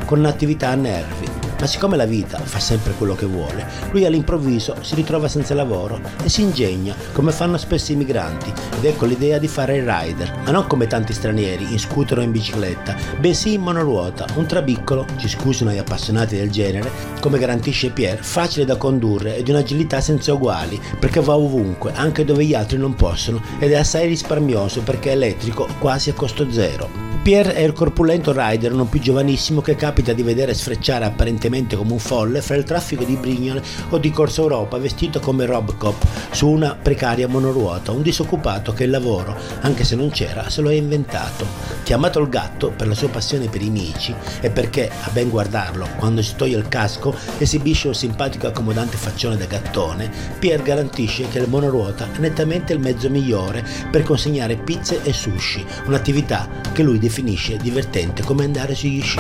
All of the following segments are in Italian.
con un'attività a nervi. Ma siccome la vita fa sempre quello che vuole, lui all'improvviso si ritrova senza lavoro e si ingegna, come fanno spesso i migranti, ed ecco l'idea di fare il rider, ma non come tanti stranieri, in scooter o in bicicletta, bensì in monoruota, un trabiccolo, ci scusino gli appassionati del genere, come garantisce Pierre, facile da condurre e di un'agilità senza uguali, perché va ovunque, anche dove gli altri non possono, ed è assai risparmioso perché è elettrico quasi a costo zero. Pierre è il corpulento rider non più giovanissimo che capita di vedere sfrecciare apparentemente come un folle fra il traffico di Brignole o di Corso Europa vestito come Robocop su una precaria monoruota, un disoccupato che il lavoro, anche se non c'era, se lo è inventato. Chiamato il gatto per la sua passione per i mici e perché, a ben guardarlo, quando si toglie il casco esibisce un simpatico e accomodante faccione da gattone, Pierre garantisce che il monoruota è nettamente il mezzo migliore per consegnare pizze e sushi, un'attività che lui definisce divertente come andare sugli sci.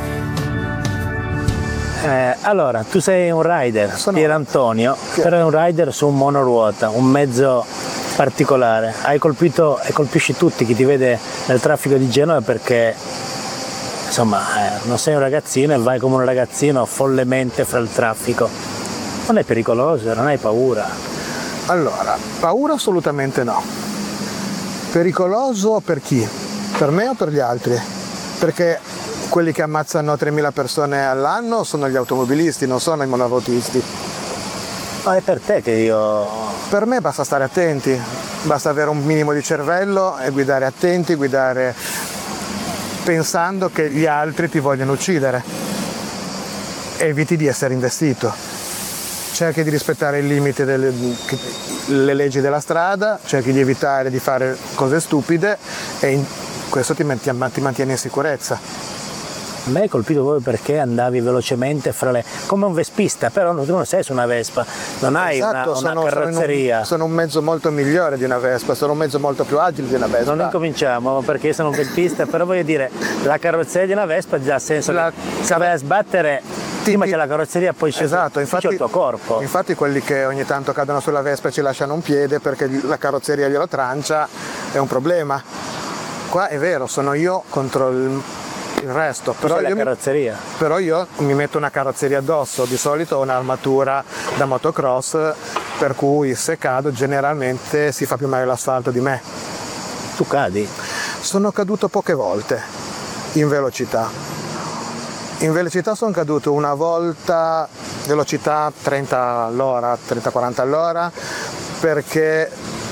Allora, tu sei un rider, Pier Antonio, però è un rider su un monoruota, un mezzo particolare. Hai colpito e colpisci tutti chi ti vede nel traffico di Genova perché insomma non sei un ragazzino e vai come un ragazzino follemente fra il traffico. Non è pericoloso, non hai paura? Allora, paura assolutamente no. Pericoloso per chi? Per me o per gli altri? Perché quelli che ammazzano 3.000 persone all'anno sono gli automobilisti, non sono i monoruotisti. Ma è per te che io... Per me basta stare attenti, basta avere un minimo di cervello e guidare attenti, guidare pensando che gli altri ti vogliono uccidere. Eviti di essere investito. Cerchi di rispettare i limiti le leggi della strada, cerchi di evitare di fare cose stupide e questo ti mantiene in sicurezza. A me è colpito proprio perché andavi velocemente fra le... come un vespista, però tu non sei su una Vespa, non hai esatto, una carrozzeria. Sono un mezzo molto migliore di una Vespa, sono un mezzo molto più agile di una Vespa. Non incominciamo perché io sono un vespista, però voglio dire, la carrozzeria di una Vespa già ha senso che se vai a sbattere, prima c'è la carrozzeria, poi c'è, esatto, c'è il tuo corpo. Infatti quelli che ogni tanto cadono sulla Vespa e ci lasciano un piede perché la carrozzeria glielo trancia è un problema. Qua è vero, sono io contro il resto, però io mi metto una carrozzeria addosso, di solito ho un'armatura da motocross per cui se cado generalmente si fa più male l'asfalto di me. Tu cadi? Sono caduto poche volte in velocità. In velocità sono caduto una volta, velocità 30 all'ora, 30-40 all'ora, perché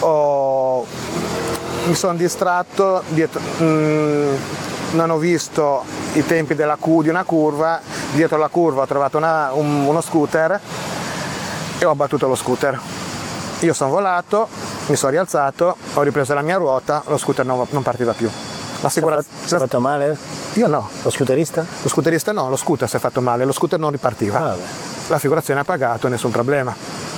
mi sono distratto dietro, non ho visto i tempi di una curva, dietro la curva ho trovato uno scooter e ho abbattuto lo scooter. Io sono volato, mi sono rialzato, ho ripreso la mia ruota, lo scooter non partiva più. Si è fatto male? Io no. Lo scooterista? Lo scooterista no, lo scooter si è fatto male, lo scooter non ripartiva. L'assicurazione ha pagato, nessun problema.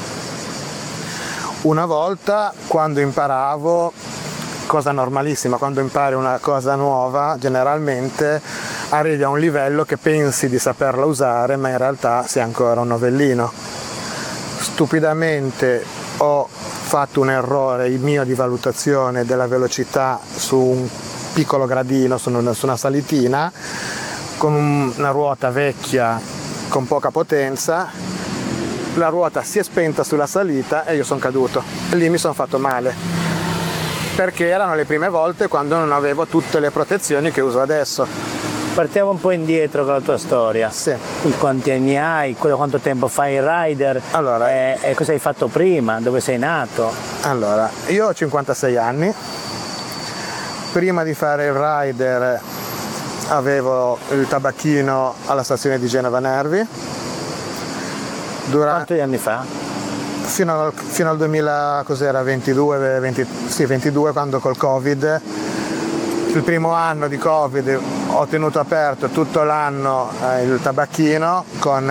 Una volta, quando imparavo, cosa normalissima, quando impari una cosa nuova generalmente arrivi a un livello che pensi di saperla usare ma in realtà sei ancora un novellino. Stupidamente ho fatto un errore mio di valutazione della velocità su un piccolo gradino, su una salitina con una ruota vecchia con poca potenza, la ruota si è spenta sulla salita e io sono caduto e lì mi sono fatto male. Perché erano le prime volte quando non avevo tutte le protezioni che uso adesso. Partiamo un po' indietro con la tua storia. Sì. Quanti anni hai? Quanto tempo fai il rider? Allora, e cosa hai fatto prima? Dove sei nato? Allora, io ho 56 anni. Prima di fare il rider avevo il tabacchino alla stazione di Genova Nervi. Quanti anni fa? Fino al 2000, cos'era, 22 quando col Covid, il primo anno di Covid ho tenuto aperto tutto l'anno il tabacchino con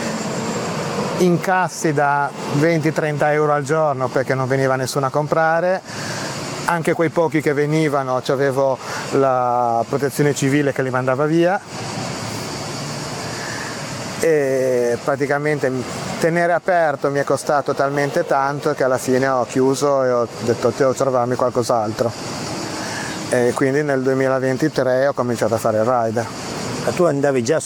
incassi da 20-30 euro al giorno perché non veniva nessuno a comprare, anche quei pochi che venivano c'avevo la protezione civile che li mandava via e praticamente tenere aperto mi è costato talmente tanto che alla fine ho chiuso e ho detto devo trovarmi qualcos'altro e quindi nel 2023 ho cominciato a fare il rider. Ma tu andavi già